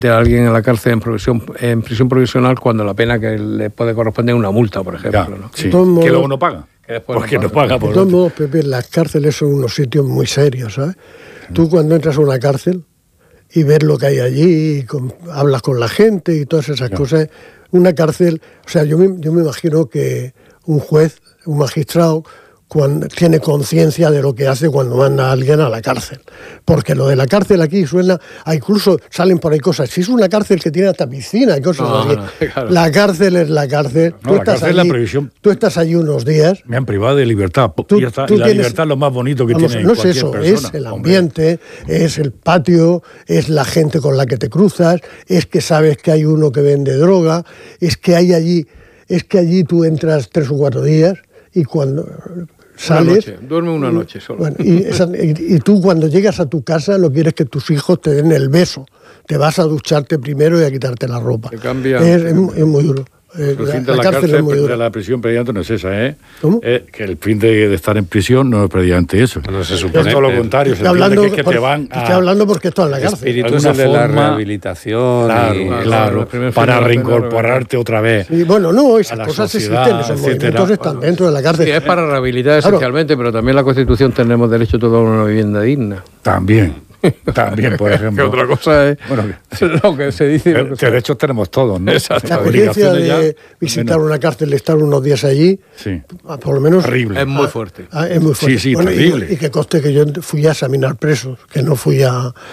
de alguien en la cárcel en prisión provisional cuando la pena que le puede corresponder es una multa, por ejemplo. Ya, ¿no? Sí. Modos, que luego no paga. Porque no paga. De todos modos, Pepe, las cárceles son unos sitios muy serios, ¿sabes? Tú cuando entras a una cárcel y ves lo que hay allí, hablas con la gente y todas esas cosas, una cárcel, o sea, yo me imagino que un juez, un magistrado, tiene conciencia de lo que hace cuando manda a alguien a la cárcel. Porque lo de la cárcel aquí suena, incluso salen por ahí cosas. Si es una cárcel que tiene hasta piscina y cosas así. Claro. La cárcel es la cárcel. No, la cárcel es la previsión. Tú estás allí unos días. Me han privado de libertad. Y la libertad es lo más bonito que tiene no es cualquier eso, persona. es el ambiente, es el patio, es la gente con la que te cruzas, es que sabes que hay uno que vende droga, es que allí tú entras 3 o 4 días y cuando sales... Duerme una noche solo. Bueno, y tú cuando llegas a tu casa lo quieres que tus hijos te den el beso. Te vas a ducharte primero y a quitarte la ropa. Es muy duro. El fin de la cárcel es muy duro. De la prisión previamente no es esa, ¿eh? ¿Cómo? Que el fin de estar en prisión no es previamente eso. No se supone. Es todo lo contrario. Estoy hablando porque estoy en la cárcel. El espíritu es el de la rehabilitación. Claro, para reincorporarte otra vez. Sí, bueno, no, esas cosas existen, esos movimientos están dentro de la cárcel. Sí, es para rehabilitar esencialmente, pero también en la Constitución tenemos derecho todos a una vivienda digna. También, por ejemplo. Que otra cosa es lo que se dice. Derechos tenemos todos, ¿no? Exacto. La experiencia de visitar una cárcel, de estar unos días allí, por lo menos... Terrible. Es muy fuerte. Es muy fuerte. Sí, terrible. Y que conste que yo fui a examinar presos, que no fui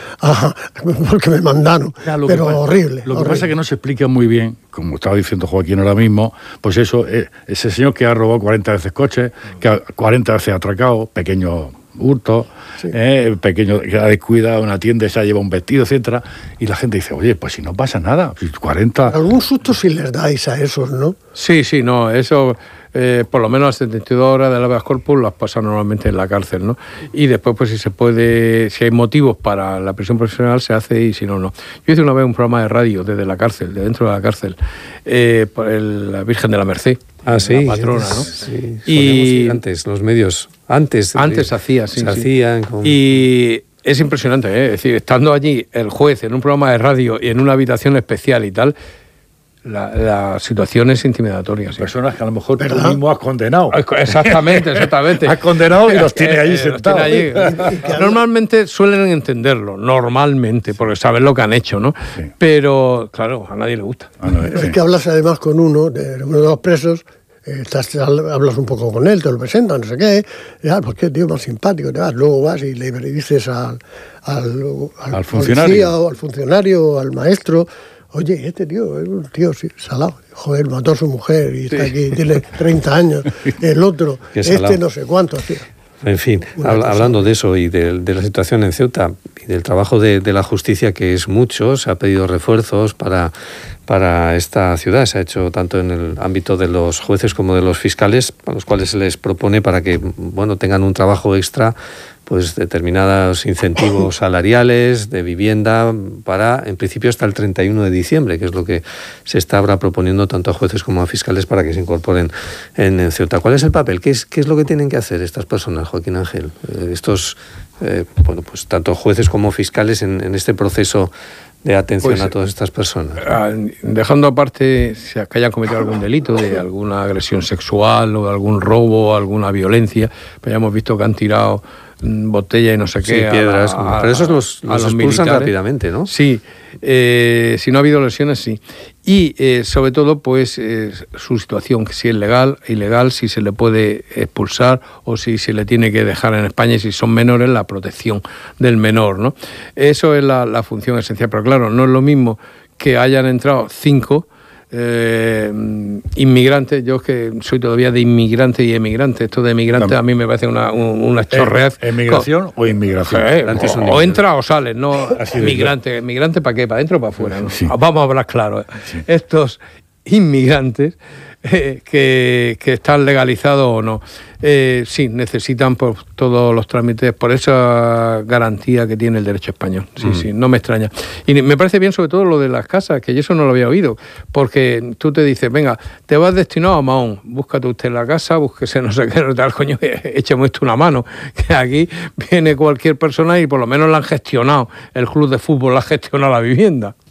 porque me mandaron, pero horrible. Lo que pasa es que no se explica muy bien, como estaba diciendo Joaquín ahora mismo, pues eso, ese señor que ha robado 40 veces coches, que 40 veces ha atracado, pequeños hurtos, pequeño, que ha descuidado una tienda y se ha llevado un vestido, etcétera, y la gente dice, oye, pues si no pasa nada, 40... Algún susto sí les dais a esos, ¿no? Sí, no, eso... por lo menos las 72 horas del habeas corpus las pasan normalmente en la cárcel, ¿no? Y después, pues si hay motivos para la prisión profesional, se hace, y si no, no. Yo hice una vez un programa de radio desde la cárcel, de dentro de la cárcel, por la Virgen de la Merced, sí, la patrona, ¿no? Sí, y antes, los medios, antes hacían. Y es impresionante, es decir, estando allí el juez en un programa de radio y en una habitación especial y tal, la situación es intimidatoria. Sí. Personas que a lo mejor tú mismo has condenado. Exactamente. Has condenado y los tiene ahí sentados. Normalmente suelen entenderlo, porque saben lo que han hecho, ¿no? Sí. Pero, claro, a nadie le gusta. Es que hablas además con uno de los presos, hablas un poco con él, te lo presentan, no sé qué, pues qué tío más simpático, luego vas y le dices al funcionario, o al funcionario, al maestro, oye, este tío es un tío salado, joder, mató a su mujer y está aquí, tiene 30 años, el otro, no sé cuántos, tío. En fin, hablando de eso y de la situación en Ceuta y del trabajo de la justicia, que es mucho, se ha pedido refuerzos para esta ciudad. Se ha hecho tanto en el ámbito de los jueces como de los fiscales, a los cuales se les propone para que tengan un trabajo extra, pues determinados incentivos salariales, de vivienda, para, en principio, hasta el 31 de diciembre, que es lo que se está ahora proponiendo tanto a jueces como a fiscales para que se incorporen en Ceuta. ¿Cuál es el papel? ¿Qué es lo que tienen que hacer estas personas, Joaquín Ángel? Pues tanto jueces como fiscales en este proceso de atención a todas estas personas. Dejando aparte que hayan cometido algún delito, de alguna agresión sexual o de algún robo, alguna violencia, pues ya hemos visto que han tirado botella y no sé qué. Piedras. Pero esos los expulsan rápidamente, ¿no? Sí. Si no ha habido lesiones, sí. Y sobre todo, pues su situación, que si es legal, ilegal, si se le puede expulsar o si se le tiene que dejar en España, y si son menores, la protección del menor, ¿no? Eso es la función esencial. Pero claro, no es lo mismo que hayan entrado 5 inmigrantes. Yo es que soy todavía de inmigrante y emigrante. Esto de emigrante a mí me parece una chorreaz. ¿Emigración o inmigración? O entra o sale, no migrante. ¿Migrante para qué? ¿Para adentro o para afuera? ¿No? Sí. Vamos a hablar claro. Sí. Estos inmigrantes que están legalizados o no, sí, necesitan por todos los trámites, por esa garantía que tiene el derecho español. Sí, no me extraña. Y me parece bien sobre todo lo de las casas, que yo eso no lo había oído, porque tú te dices, venga, te vas destinado a Mahón, búscate usted la casa, búsquese no sé qué, tal, coño, écheme esto una mano, que aquí viene cualquier persona y por lo menos la han gestionado, el club de fútbol la ha gestionado la vivienda.